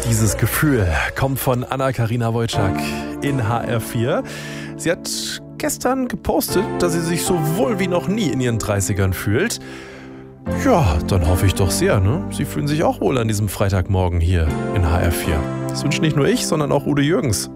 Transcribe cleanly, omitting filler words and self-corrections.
Dieses Gefühl kommt von Anna-Karina Wojcik in HR4. Sie hat gestern gepostet, dass sie sich so wohl wie noch nie in ihren 30ern fühlt. Ja, dann hoffe ich doch sehr, ne? Sie fühlen sich auch wohl an diesem Freitagmorgen hier in HR4. Das wünscht nicht nur ich, sondern auch Udo Jürgens.